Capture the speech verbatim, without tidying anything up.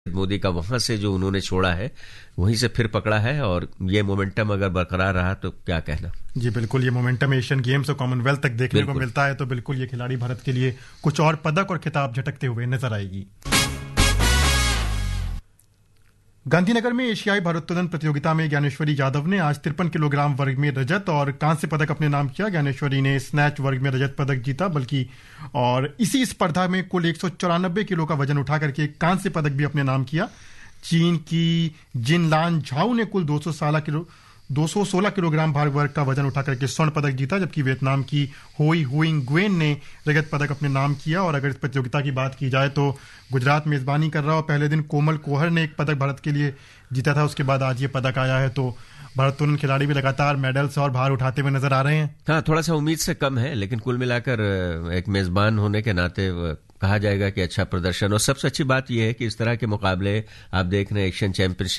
मोदी का वहां से जो उन्होंने छोड़ा है वहीं से फिर पकड़ा है, और ये मोमेंटम अगर बरकरार रहा तो क्या कहना। जी बिल्कुल, ये मोमेंटम एशियन गेम्स और कॉमनवेल्थ तक देखने को मिलता है, तो बिल्कुल ये खिलाड़ी भारत के लिए कुछ और पदक और खिताब झटकते हुए नजर आएगी। गांधीनगर में एशियाई भारोत्तोलन प्रतियोगिता में ज्ञानेश्वरी यादव ने आज तिरपन किलोग्राम वर्ग में रजत और कांस्य पदक अपने नाम किया। ज्ञानेश्वरी ने स्नैच वर्ग में रजत पदक जीता, बल्कि और इसी स्पर्धा में कुल एक सौ चौरानबे किलो का वजन उठा करके कांस्य पदक भी अपने नाम किया। चीन की जिनलान झाऊ ने कुल दो सौ सोलह किलो दो सौ सोलह किलोग्राम भार वर्ग का वजन उठा करके स्वर्ण पदक जीता, जबकि वियतनाम की होई हुइंग गुएन ने रजत पदक अपने नाम किया। और अगर इस प्रतियोगिता की बात की जाए तो गुजरात मेजबानी कर रहा और पहले दिन कोमल कोहर ने एक पदक भारत के लिए जीता था, उसके बाद आज ये पदक आया है। तो भारोत्तोलन खिलाड़ी भी लगातार मेडल्स और भार उठाते हुए नजर आ रहे हैं। हाँ, थोड़ा सा उम्मीद से कम है, लेकिन कुल मिलाकर एक मेजबान होने के नाते कहा जाएगा कि अच्छा प्रदर्शन। और सबसे अच्छी बात यह है कि इस तरह के मुकाबले आप देख रहे हैं एशियन चैंपियनशिप